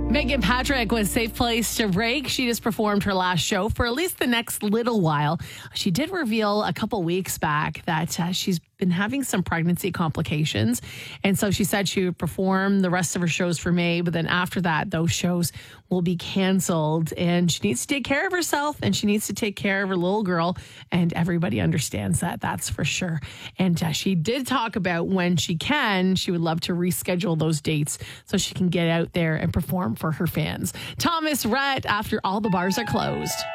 Megan Patrick was Safe Place to Break. She just performed her last show for at least the next little while. She did reveal a couple weeks back that she's been having some pregnancy complications. And so she said she would perform the rest of her shows for May, but then after that, those shows will be canceled. And she needs to take care of herself and she needs to take care of her little girl. And everybody understands that, that's for sure. And she did talk about when she can, she would love to reschedule those dates so she can get out there and perform for her fans. Thomas Rhett, After All the Bars Are Closed.